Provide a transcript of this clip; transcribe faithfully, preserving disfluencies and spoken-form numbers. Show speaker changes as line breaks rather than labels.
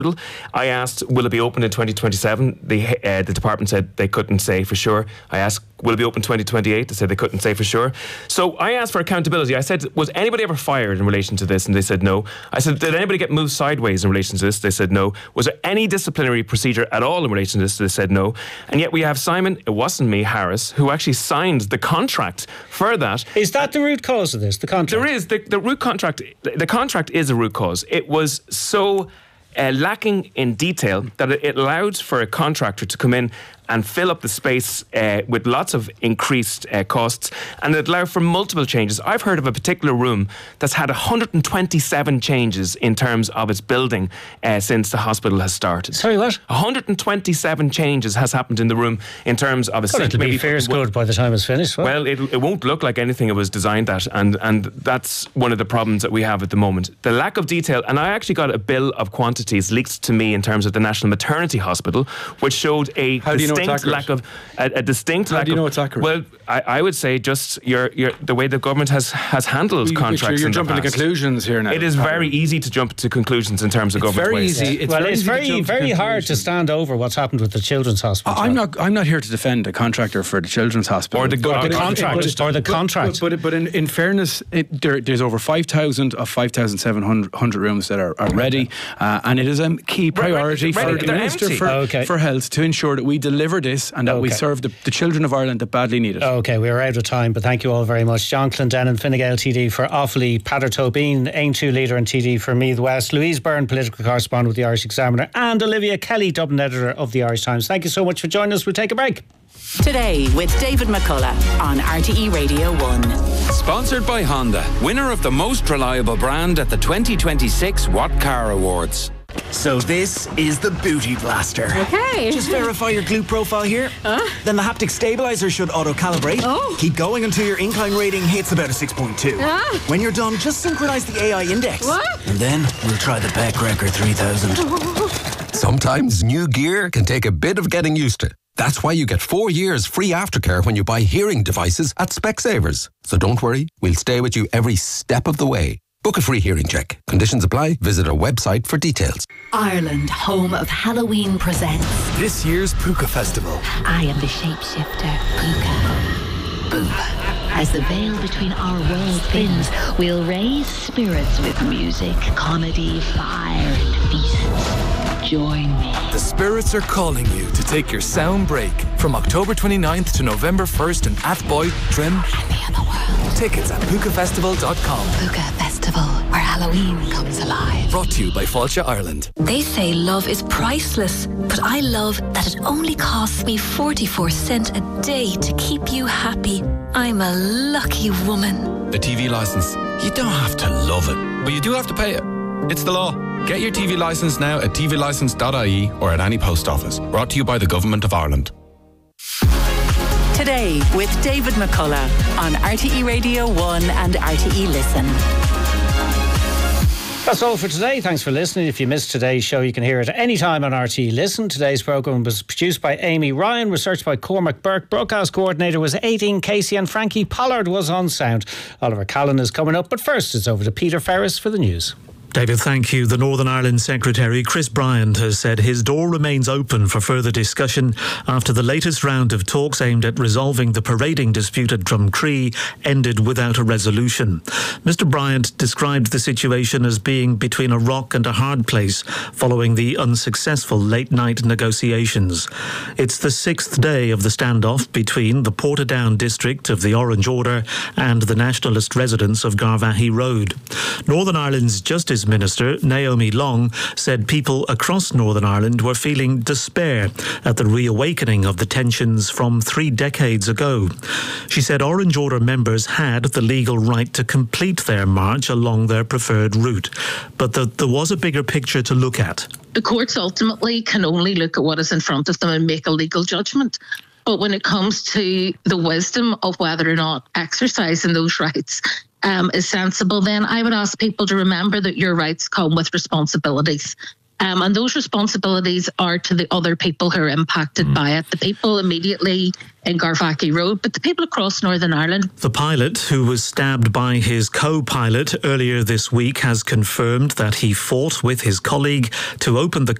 I asked, will it be open in twenty twenty-seven? The uh, the department said they couldn't say for sure. I asked, will it be open twenty twenty-eight? They said they couldn't say for sure. So I asked for accountability. I said, was anybody ever fired in relation to this? And they said no. I said, did anybody get moved sideways in relation to this? They said no. Was there any disciplinary procedure at all in relation to this? They said no. And yet we have Simon, it wasn't me, Harris, who actually signed the contract for that.
Is that the root cause of this, the contract?
There is. The, the root contract, the contract is a root cause. It was so Uh, lacking in detail that it allowed for a contractor to come in and fill up the space uh, with lots of increased uh, costs, and it allowed for multiple changes. I've heard of a particular room that's had one hundred twenty-seven changes in terms of its building uh, since the hospital has started.
Sorry, what?
one hundred twenty-seven changes has happened in the room in terms of a...
Well, it'll be fair as good by the time it's finished. What?
Well, it, it won't look like anything it was designed at, and, and that's one of the problems that we have at the moment. The lack of detail, and I actually got a bill of quantities leaked to me in terms of the National Maternity Hospital, which showed a
How do you know it's
lack of a, a distinct
How
lack
do you know
of,
it's accurate?
Well, I, I would say just your your the way the government has has handled
You-
contracts.
You're
in the
jumping to
past.
conclusions here now.
It is very easy to jump to conclusions in terms of
It's
government
very
waste.
easy. It's
well,
very
it's
easy to
very,
jump to
very hard to
conclusions.
stand over what's happened with the Children's Hospital.
I'm not. I'm not here to defend a contractor for the Children's Hospital
Or the go-
Or the
But-
contract.
but-
Or the
but-
contract.
But, but, but in, in fairness, it, there, there's over five thousand of five thousand seven hundred rooms that are, are ready, uh, and it is a key priority
ready,
for the
they're
Minister
empty.
for,
Okay.
for Health to ensure that we deliver this and that we
Okay.
serve the, the children of Ireland that badly need it.
Okay, we're out of time, but thank you all very much. John Clendenin, Fine Gael T D for Offaly, Peadar Tobin, Ain two leader and T D for Meath West, Louise Byrne, political correspondent with the Irish Examiner, and Olivia Kelly, Dublin editor of the Irish Times. Thank you so much for joining us. We'll take a break.
Today with David McCullough on R T E Radio one.
Sponsored by Honda, winner of the most reliable brand at the twenty twenty-six What Car Awards.
So this is the Booty Blaster.
Okay.
Just verify your glute profile here.
Uh?
Then the haptic stabilizer should auto-calibrate.
Oh.
Keep going until your incline rating hits about a six point two.
Ah.
When you're done, just synchronize the A I index.
What?
And then we'll try the Peck Record three thousand.
Sometimes new gear can take a bit of getting used to. That's why you get four years free aftercare when you buy hearing devices at Specsavers. So don't worry, we'll stay with you every step of the way. Book a free hearing check. Conditions apply. Visit our website for details.
Ireland, home of Halloween, presents
This year's Puka Festival.
I am the shapeshifter, Puka. Boom. As the veil between our worlds thins, we'll raise spirits with music, comedy, fire, and feasts. Join me.
The spirits are calling you to take your sound break from October twenty-ninth to November first in Athboy, Trim.
And the other world.
Tickets at puka festival dot com.
Puka Festival, where Halloween comes alive.
Brought to you by Fáilte Ireland.
They say love is priceless, but I love that it only costs me forty-four cents a day to keep you happy. I'm a lucky woman.
The T V licence. You don't have to love it, but you do have to pay it. It's the law. Get your T V licence now at t v licence dot I E or at any post office. Brought to you by the Government of Ireland.
Today with David McCullough on R T E Radio one and R T E Listen.
That's all for today. Thanks for listening. If you missed today's show, you can hear it any time on R T E Listen. Today's programme was produced by Amy Ryan, researched by Cormac Burke, broadcast coordinator was Aidan Casey, and Frankie Pollard was on sound. Oliver Callan is coming up, but first it's over to Peter Ferris for the news.
David, thank you. The Northern Ireland Secretary, Chris Bryant, has said his door remains open for further discussion after the latest round of talks aimed at resolving the parading dispute at Drumcree ended without a resolution. Mister Bryant described the situation as being between a rock and a hard place following the unsuccessful late-night negotiations. It's the sixth day of the standoff between the Portadown district of the Orange Order and the nationalist residents of Garvaghey Road. Northern Ireland's Justice Minister Naomi Long said people across Northern Ireland were feeling despair at the reawakening of the tensions from three decades ago. She said Orange Order members had the legal right to complete their march along their preferred route, but that there was a bigger picture to look at.
The courts ultimately can only look at what is in front of them and make a legal judgment. But when it comes to the wisdom of whether or not exercising those rights um, is sensible, then I would ask people to remember that your rights come with responsibilities. Um, and those responsibilities are to the other people who are impacted mm. by it. The people immediately in Garvaki Road, but the people across Northern Ireland.
The pilot, who was stabbed by his co-pilot earlier this week, has confirmed that he fought with his colleague to open the